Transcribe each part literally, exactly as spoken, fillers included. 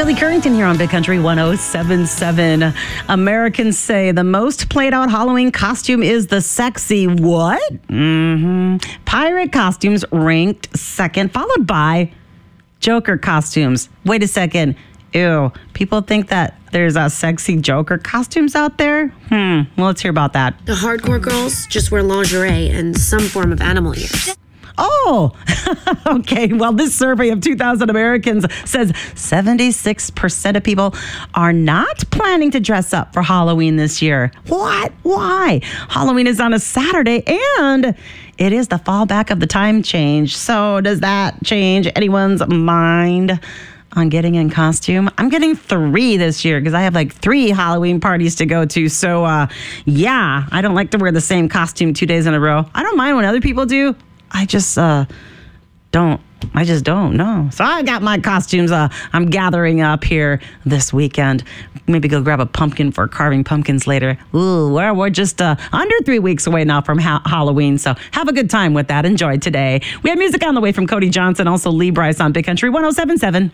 Kelly Currington here on Big Country one oh seven point seven. Americans say the most played out Halloween costume is the sexy what? Mm-hmm. Pirate costumes ranked second, followed by Joker costumes. Wait a second. Ew. People think that there's a sexy Joker costumes out there? Hmm. Well, let's hear about that. The hardcore girls just wear lingerie and some form of animal ears. Oh, okay. Well, this survey of two thousand Americans says seventy-six percent of people are not planning to dress up for Halloween this year. What? Why? Halloween is on a Saturday and it is the fallback of the time change. So does that change anyone's mind on getting in costume? I'm getting three this year because I have like three Halloween parties to go to. So, uh, yeah, I don't like to wear the same costume two days in a row. I don't mind when other people do. I just uh, don't. I just don't know. So I got my costumes uh, I'm gathering up here this weekend. Maybe go grab a pumpkin for carving pumpkins later. Ooh, we're, we're just uh, under three weeks away now from ha- Halloween. So have a good time with that. Enjoy today. We have music on the way from Cody Johnson, also Lee Bryce on Big Country one oh seven point seven.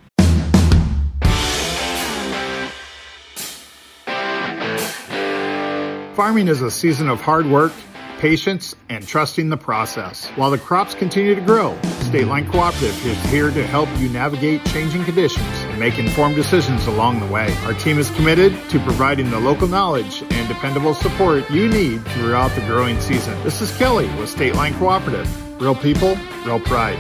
Farming is a season of hard work, patience, and trusting the process. While the crops continue to grow, State Line Cooperative is here to help you navigate changing conditions and make informed decisions along the way. Our team is committed to providing the local knowledge and dependable support you need throughout the growing season. This is Kelly with State Line Cooperative. Real people, real pride.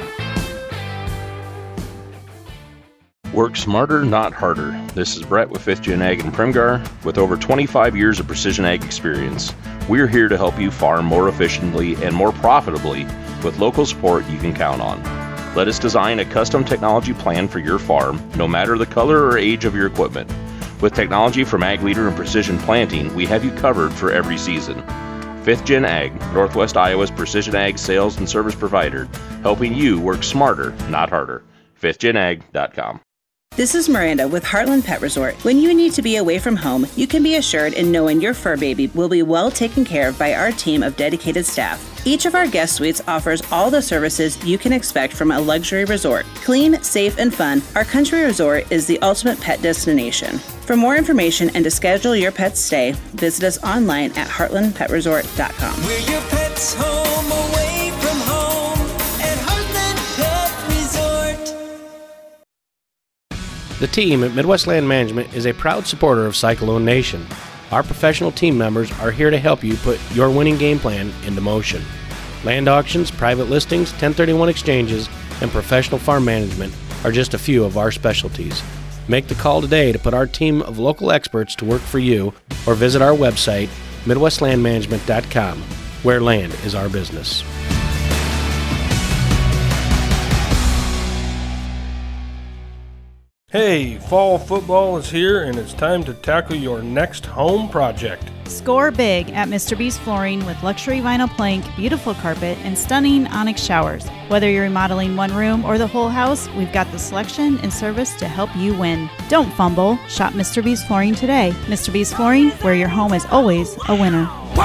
Work smarter, not harder. This is Brett with fifth Gen Ag in Primgar. With over twenty-five years of precision ag experience, we're here to help you farm more efficiently and more profitably with local support you can count on. Let us design a custom technology plan for your farm, no matter the color or age of your equipment. With technology from Ag Leader and Precision Planting, we have you covered for every season. fifth Gen Ag, Northwest Iowa's precision ag sales and service provider, helping you work smarter, not harder. fifth gen ag dot com. This is Miranda with Heartland Pet Resort. When you need to be away from home, you can be assured in knowing your fur baby will be well taken care of by our team of dedicated staff. Each of our guest suites offers all the services you can expect from a luxury resort. Clean, safe, and fun, our country resort is the ultimate pet destination. For more information and to schedule your pet's stay, visit us online at heartland pet resort dot com. We're your pet's home away from home at Heartland Pet Resort. The team at Midwest Land Management is a proud supporter of Cyclone Nation. Our professional team members are here to help you put your winning game plan into motion. Land auctions, private listings, ten thirty-one exchanges, and professional farm management are just a few of our specialties. Make the call today to put our team of local experts to work for you, or visit our website, midwest land management dot com, where land is our business. Hey, fall football is here and it's time to tackle your next home project. Score big at Mister B's Flooring with luxury vinyl plank, beautiful carpet, and stunning onyx showers. Whether you're remodeling one room or the whole house, we've got the selection and service to help you win. Don't fumble. Shop Mister B's Flooring today. Mister B's Flooring, where your home is always a winner.